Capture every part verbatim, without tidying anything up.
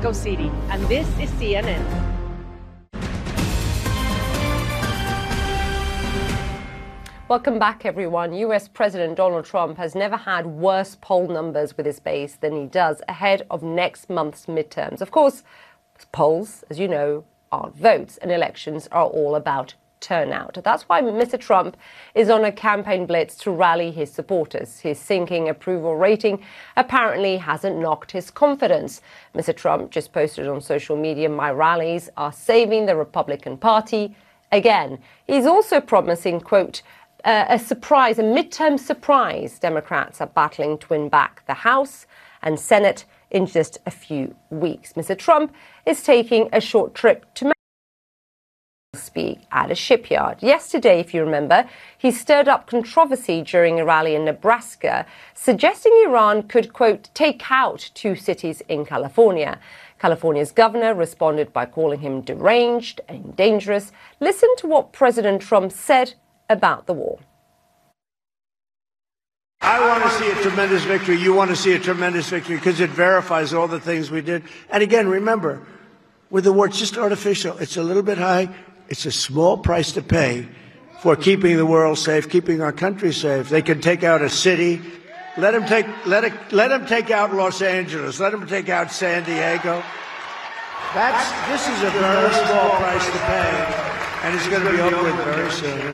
Mexico City, and this is C N N. Welcome back, everyone. U S President Donald Trump has never had worse poll numbers with his base than he does ahead of next month's midterms. Of course, polls, as you know, aren't votes, and elections are all about turnout. That's why Mister Trump is on a campaign blitz to rally his supporters. His sinking approval rating apparently hasn't knocked his confidence. Mister Trump just posted on social media, "My rallies are saving the Republican Party again." He's also promising, quote, Uh, a surprise, a midterm surprise. Democrats are battling to win back the House and Senate in just a few weeks. Mister Trump is taking a short trip to speak at a shipyard. Yesterday, if you remember, he stirred up controversy during a rally in Nebraska, suggesting Iran could, quote, take out two cities in California. California's governor responded by calling him deranged and dangerous. Listen to what President Trump said about the war. I want to see a tremendous victory. You want to see a tremendous victory because it verifies all the things we did. And again, remember, with the war, it's just artificial. It's a little bit high. It's a small price to pay for keeping the world safe, keeping our country safe. They can take out a city. Let them take, let it, let them take out Los Angeles. Let them take out San Diego. That's, this is a very small price to pay, and it's going to be over with very soon.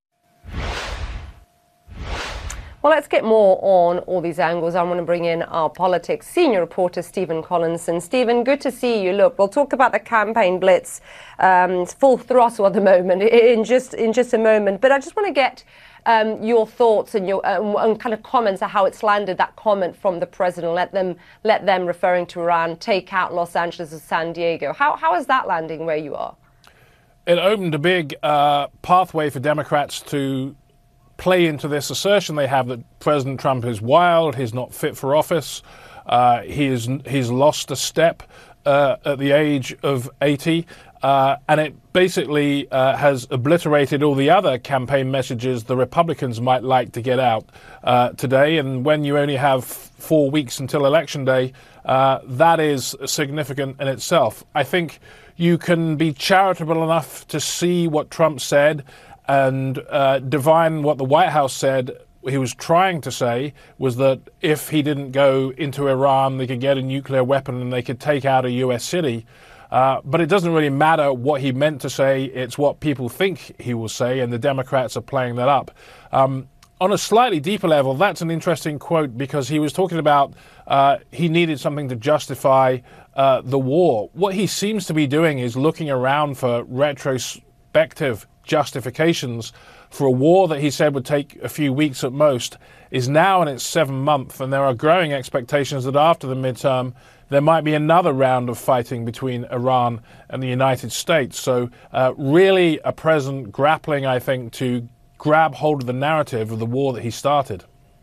Well, let's get more on all these angles. I want to bring in our politics senior reporter, Stephen Collinson. Stephen, good to see you. Look, we'll talk about the campaign blitz. Um, it's full throttle at the moment, in just in just a moment. But I just want to get um, your thoughts and your um, and kind of comments on how it's landed, that comment from the president. Let them, let them referring to Iran, take out Los Angeles and San Diego. How how is that landing where you are? It opened a big uh, pathway for Democrats to play into this assertion they have that President Trump is wild, he's not fit for office, uh, he is, he's lost a step uh, at the age of eighty, uh, and it basically uh, has obliterated all the other campaign messages the Republicans might like to get out uh, today. And when you only have four weeks until Election Day, uh, that is significant in itself. I think you can be charitable enough to see what Trump said and uh, divine what the White House said he was trying to say was that if he didn't go into Iran, they could get a nuclear weapon and they could take out a U S city. Uh, but it doesn't really matter what he meant to say. It's what people think he will say, and the Democrats are playing that up. Um, on a slightly deeper level, that's an interesting quote because he was talking about uh, he needed something to justify uh, the war. What he seems to be doing is looking around for retrospective justifications for a war that he said would take a few weeks at most is now in its seventh month, and there are growing expectations that after the midterm there might be another round of fighting between Iran and the United States. So uh, really a president grappling, I think, to grab hold of the narrative of the war that he started.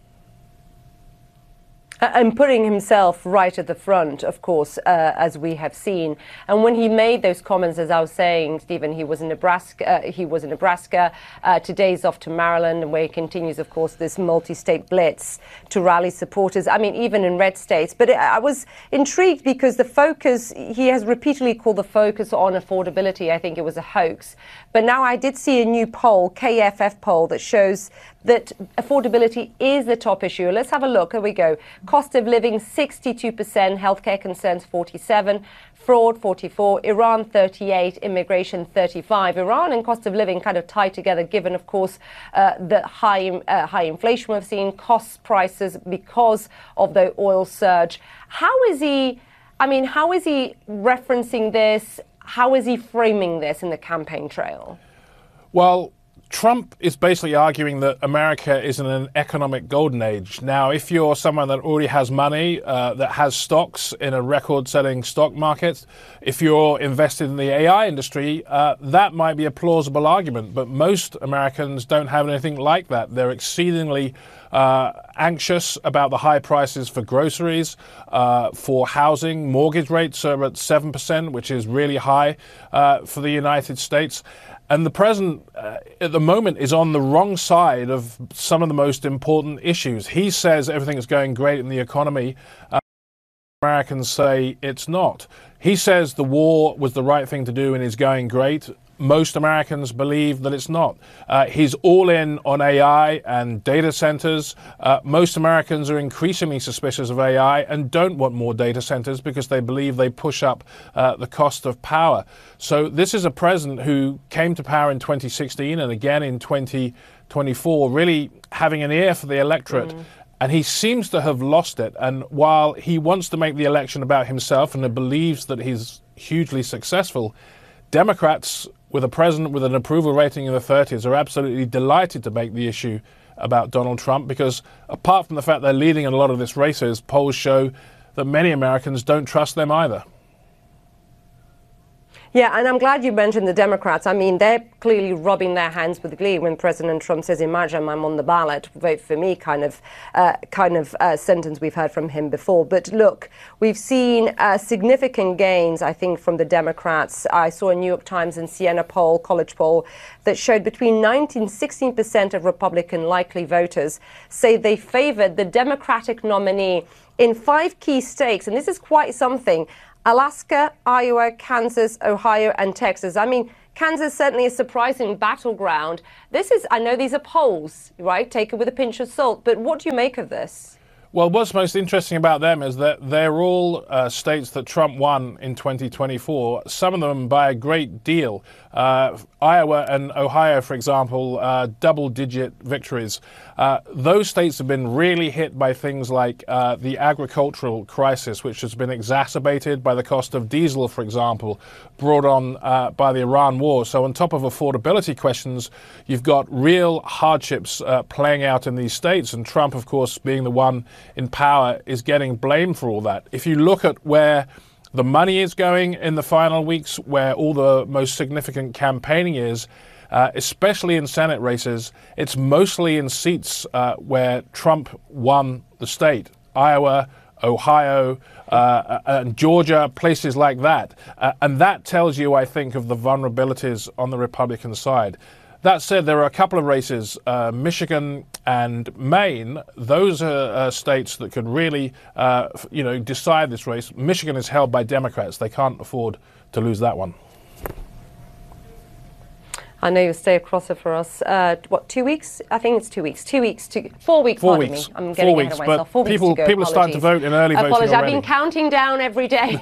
And putting himself right at the front, of course, uh, as we have seen. And when he made those comments, as I was saying, Stephen, he was in Nebraska. Uh, he was in Nebraska. Uh, today's off to Maryland, where he continues, of course, this multi-state blitz to rally supporters. I mean, even in red states. But I was intrigued because the focus, he has repeatedly called the focus on affordability. I think it was a hoax. But now I did see a new poll, K F F poll, that shows that affordability is the top issue. Let's have a look. Here we go. Cost of living, sixty-two percent. Healthcare concerns, forty-seven. Fraud, forty-four. Iran, thirty-eight. Immigration, thirty-five. Iran and cost of living kind of tied together, given, of course, uh, the high uh, high inflation we've seen, cost prices because of the oil surge. How is he, I mean, how is he referencing this? How is he framing this in the campaign trail? Well, Trump is basically arguing that America is in an economic golden age. Now, if you're someone that already has money, uh, that has stocks in a record-setting stock market, if you're invested in the A I industry, uh, that might be a plausible argument. But most Americans don't have anything like that. They're exceedingly uh, anxious about the high prices for groceries, uh, for housing. Mortgage rates are at seven percent, which is really high uh, for the United States. And the president, uh, at the moment, is on the wrong side of some of the most important issues. He says everything is going great in the economy. Uh, Americans say it's not. He says the war was the right thing to do and is going great. Most Americans believe that it's not. Uh, he's all in on A I and data centers. Uh, most Americans are increasingly suspicious of A I and don't want more data centers because they believe they push up uh, the cost of power. So this is a president who came to power in twenty sixteen and again in twenty twenty-four, really having an ear for the electorate. Mm. And he seems to have lost it. And while he wants to make the election about himself and believes that he's hugely successful, Democrats with a president with an approval rating in the thirties are absolutely delighted to make the issue about Donald Trump because apart from the fact they're leading in a lot of this races, polls show that many Americans don't trust them either. Yeah, and I'm glad you mentioned the Democrats. I mean, they're clearly rubbing their hands with glee when President Trump says, imagine I'm on the ballot, vote for me kind of uh, kind of uh, sentence we've heard from him before. But look, we've seen uh, significant gains, I think, from the Democrats. I saw a New York Times and Siena poll, college poll, that showed between nineteen and sixteen percent of Republican likely voters say they favored the Democratic nominee in five key states. And this is quite something. Alaska, Iowa, Kansas, Ohio, and Texas. I mean, Kansas certainly a surprising battleground. This is, I know these are polls, right? Take it with a pinch of salt. But what do you make of this? Well, what's most interesting about them is that they're all uh, states that Trump won in twenty twenty-four, some of them by a great deal. Uh, Iowa and Ohio, for example, uh, double-digit victories. Uh, those states have been really hit by things like uh, the agricultural crisis, which has been exacerbated by the cost of diesel, for example, brought on uh, by the Iran war. So on top of affordability questions, you've got real hardships uh, playing out in these states. And Trump, of course, being the one in power, is getting blamed for all that. If you look at where the money is going in the final weeks, where all the most significant campaigning is, uh, especially in Senate races, it's mostly in seats uh, where Trump won the state. Iowa, Ohio, uh, and Georgia, places like that. Uh, and that tells you, I think, of the vulnerabilities on the Republican side. That said, there are a couple of races, uh, Michigan and Maine. Those are uh, states that could really, uh, you know, decide this race. Michigan is held by Democrats. They can't afford to lose that one. I know you'll stay across it for us. Uh, what, two weeks? I think it's two weeks. Two weeks, to four weeks. Four pardon weeks. Me. I'm getting four ahead weeks, of myself. Four people, weeks to go. people are starting to vote in early voting Apologies. already. I've been counting down every day.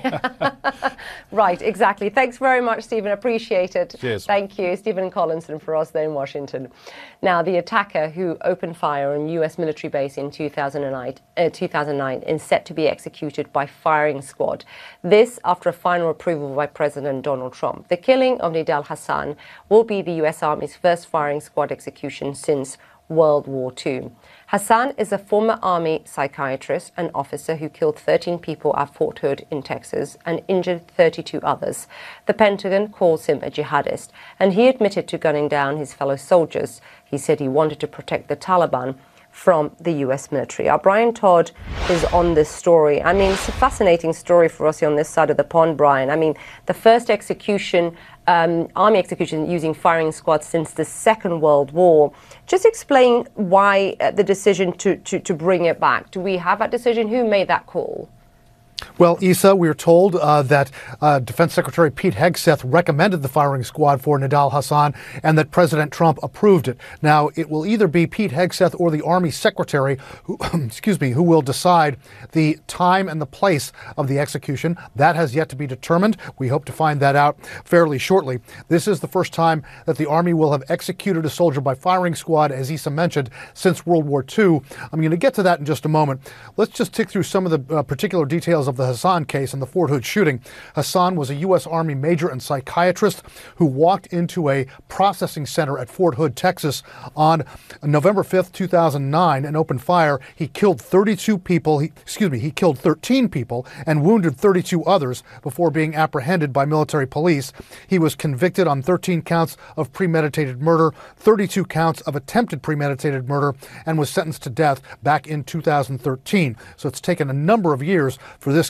Right, exactly. Thanks very much, Stephen. Appreciate it. Cheers. Thank you, Stephen Collinson, for us there in Washington. Now, the attacker who opened fire on U S military base in two thousand nine, uh, two thousand nine is set to be executed by firing squad. This after a final approval by President Donald Trump. The killing of Nidal Hasan will be the U S Army's first firing squad execution since World War Two. Hasan is a former Army psychiatrist and officer who killed thirteen people at Fort Hood in Texas and injured thirty-two others. The Pentagon calls him a jihadist, and he admitted to gunning down his fellow soldiers. He said he wanted to protect the Taliban from the U S military. Our Brian Todd is on this story. I mean, it's a fascinating story for us here on this side of the pond, Brian. I mean, the first execution, um, army execution using firing squads since the Second World War. Just explain why uh, the decision to, to, to bring it back. Do we have that decision? Who made that call? Well, Issa, we are told uh, that uh, Defense Secretary Pete Hegseth recommended the firing squad for Nidal Hasan and that President Trump approved it. Now, it will either be Pete Hegseth or the Army Secretary, who, excuse me, who will decide the time and the place of the execution. That has yet to be determined. We hope to find that out fairly shortly. This is the first time that the Army will have executed a soldier by firing squad, as Issa mentioned, since World War Two. I'm going to get to that in just a moment. Let's just tick through some of the uh, particular details of the Hasan case and the Fort Hood shooting. Hasan was a U S Army major and psychiatrist who walked into a processing center at Fort Hood, Texas on November fifth, two thousand nine and opened fire. He killed thirty-two people, he, excuse me, he killed thirteen people and wounded thirty-two others before being apprehended by military police. He was convicted on thirteen counts of premeditated murder, thirty-two counts of attempted premeditated murder, and was sentenced to death back in two thousand thirteen. So it's taken a number of years for this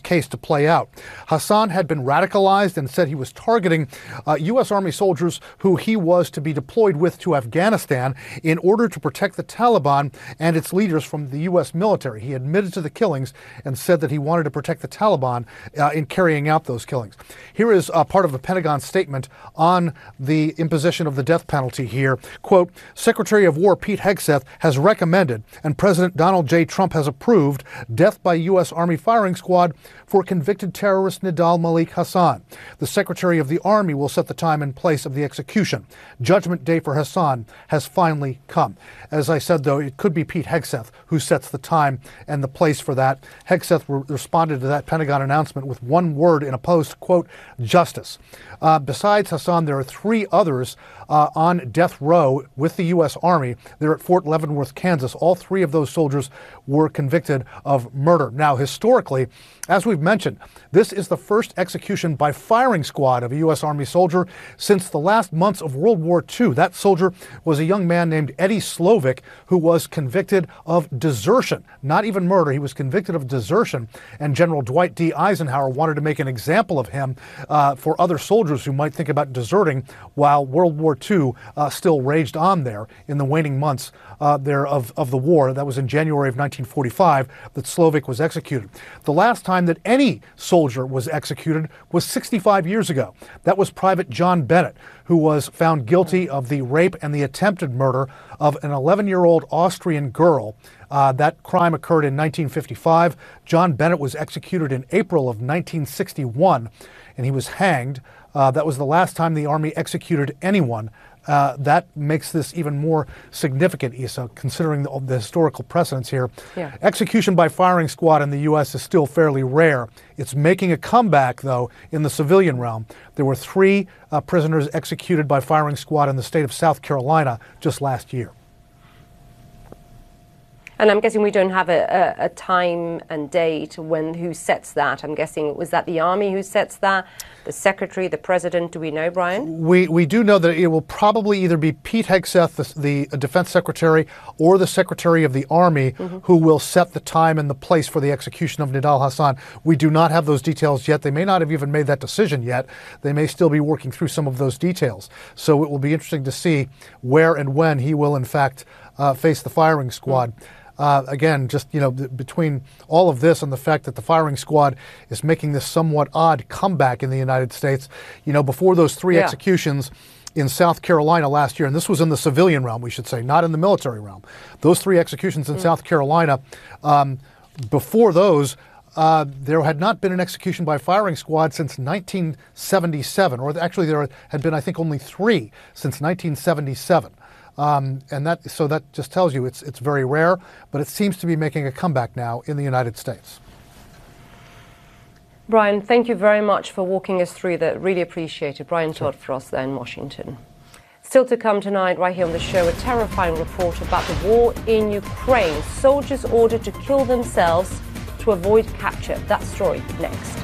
case to play out. Hassan had been radicalized and said he was targeting uh, U S Army soldiers who he was to be deployed with to Afghanistan in order to protect the Taliban and its leaders from the U S military. He admitted to the killings and said that he wanted to protect the Taliban uh, in carrying out those killings. Here is uh, part of a Pentagon statement on the imposition of the death penalty here. Quote, Secretary of War Pete Hegseth has recommended and President Donald J. Trump has approved death by U S Army firing squad for convicted terrorist Nidal Malik Hasan. The Secretary of the Army will set the time and place of the execution. Judgment day for Hasan has finally come. As I said, though, it could be Pete Hegseth who sets the time and the place for that. Hegseth re- responded to that Pentagon announcement with one word in a post, quote, justice. Uh, besides Hasan, there are three others uh, on death row with the U S Army. They're at Fort Leavenworth, Kansas. All three of those soldiers were convicted of murder. Now, historically, as we've mentioned, this is the first execution by firing squad of a U S Army soldier since the last months of World War Two. That soldier was a young man named Eddie Slovic, who was convicted of desertion, not even murder. He was convicted of desertion, and General Dwight D. Eisenhower wanted to make an example of him uh, for other soldiers who might think about deserting while World War Two uh, still raged on there in the waning months uh, there of, of the war. That was in January of nineteen forty-five that Slovic was executed. The last time that any soldier was executed was sixty-five years ago. That was Private John Bennett, who was found guilty of the rape and the attempted murder of an eleven-year-old Austrian girl. Uh, that crime occurred in nineteen fifty-five. John Bennett was executed in April of nineteen sixty-one, and he was hanged. Uh, that was the last time the Army executed anyone. Uh, that makes this even more significant, Isa, considering the, the historical precedents here. Yeah. Execution by firing squad in the U S is still fairly rare. It's making a comeback, though, in the civilian realm. There were three uh, prisoners executed by firing squad in the state of South Carolina just last year. And I'm guessing we don't have a, a, a time and date when who sets that. I'm guessing, was that the Army who sets that? The Secretary, the President? Do we know, Brian? We we do know that it will probably either be Pete Hegseth, the, the Defense Secretary, or the Secretary of the Army, mm-hmm. who will set the time and the place for the execution of Nidal Hasan. We do not have those details yet. They may not have even made that decision yet. They may still be working through some of those details. So it will be interesting to see where and when he will, in fact, uh, face the firing squad. Mm-hmm. Uh, again, just, you know, th- between all of this and the fact that the firing squad is making this somewhat odd comeback in the United States, you know, before those three yeah. executions in South Carolina last year, and this was in the civilian realm, we should say, not in the military realm. Those three executions in mm. South Carolina, um, before those, Uh, there had not been an execution by firing squad since nineteen seventy-seven, or actually there had been, I think, only three since nineteen seventy-seven. Um, and that, so that just tells you it's it's very rare, but it seems to be making a comeback now in the United States. Brian, thank you very much for walking us through that. Really appreciate it. Brian Todd for us there in Washington. Still to come tonight, right here on the show, a terrifying report about the war in Ukraine. Soldiers ordered to kill themselves to avoid capture. That story next.